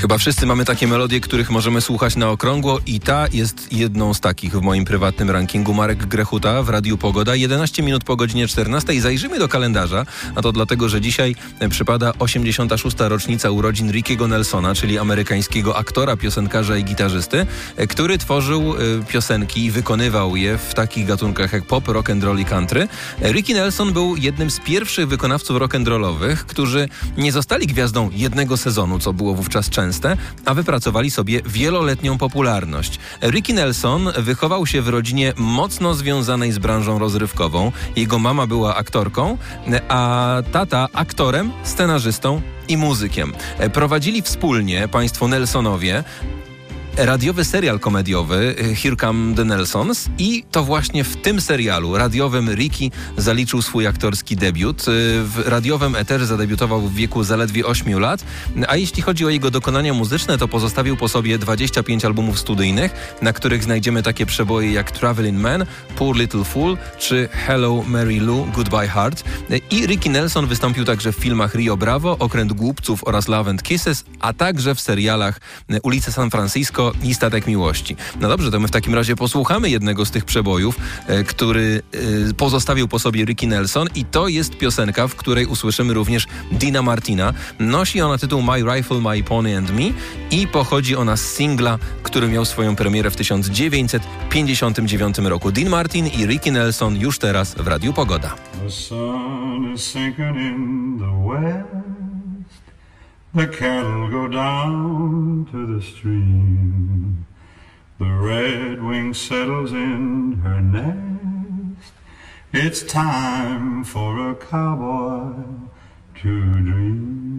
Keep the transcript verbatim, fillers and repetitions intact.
Chyba wszyscy mamy takie melodie, których możemy słuchać na okrągło i ta jest jedną z takich w moim prywatnym rankingu. Marek Grechuta w Radiu Pogoda. jedenaście minut po godzinie czternastej. Zajrzymy do kalendarza, a to dlatego, że dzisiaj przypada osiemdziesiąta szósta rocznica urodzin Rickiego Nelsona, czyli amerykańskiego aktora, piosenkarza i gitarzysty, który tworzył piosenki i wykonywał je w takich gatunkach jak pop, rock and roll i country. Ricky Nelson był jednym z pierwszych wykonawców rock and rollowych, którzy nie zostali gwiazdą jednego sezonu, co było wówczas częste, a wypracowali sobie wieloletnią popularność. Ricky Nelson wychował się w rodzinie mocno związanej z branżą rozrywkową. Jego mama była aktorką, a tata aktorem, scenarzystą i muzykiem. Prowadzili wspólnie państwo Nelsonowie radiowy serial komediowy Here Come the Nelsons i to właśnie w tym serialu radiowym Ricky zaliczył swój aktorski debiut. W radiowym eterze zadebiutował w wieku zaledwie ośmiu lat, a jeśli chodzi o jego dokonania muzyczne, to pozostawił po sobie dwadzieścia pięć albumów studyjnych, na których znajdziemy takie przeboje jak Traveling Man, Poor Little Fool czy Hello Mary Lou, Goodbye Heart. I Ricky Nelson wystąpił także w filmach Rio Bravo, Okręt Głupców oraz Love and Kisses, a także w serialach Ulice San Francisco i Statek Miłości. No dobrze, to my w takim razie posłuchamy jednego z tych przebojów, e, który e, pozostawił po sobie Ricky Nelson i to jest piosenka, w której usłyszymy również Deana Martina. Nosi ona tytuł My Rifle, My Pony and Me i pochodzi ona z singla, który miał swoją premierę w tysiąc dziewięćset pięćdziesiątym dziewiątym roku. Dean Martin i Ricky Nelson już teraz w Radiu Pogoda. The sun is sinking in the west. The cattle go down to the stream. The redwing settles in her nest. It's time for a cowboy to dream.